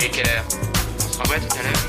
est quelle heure? On se revoit tout à l'heure.